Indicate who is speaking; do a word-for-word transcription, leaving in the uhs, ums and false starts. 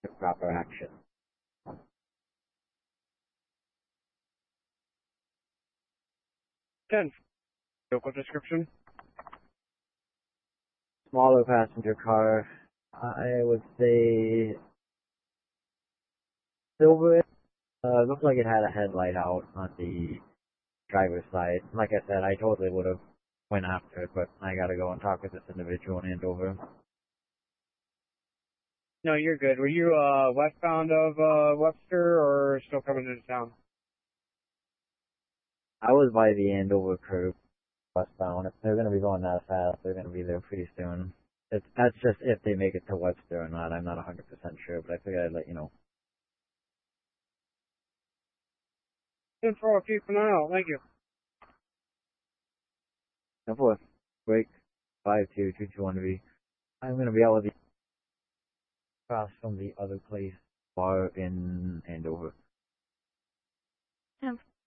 Speaker 1: proper action.
Speaker 2: ten. Vehicle description?
Speaker 1: Smaller passenger car. I would say silver. Uh, looked like it had a headlight out on the driver's side. Like I said, I totally would have went after it, but I gotta go and talk with this individual in Andover.
Speaker 2: No, you're good. Were you uh, westbound of uh, Webster or still coming into town?
Speaker 1: I was by the Andover curb, westbound. If they're gonna be going that fast, they're gonna be there pretty soon. It's, that's just if they make it to Webster or not. I'm not one hundred percent sure, but I figured I'd let you know.
Speaker 2: ten four, keep an eye out. Thank you.
Speaker 1: ten four, break, five two two two one V. I'm gonna be out with the across from the other place, bar in Andover.
Speaker 3: ten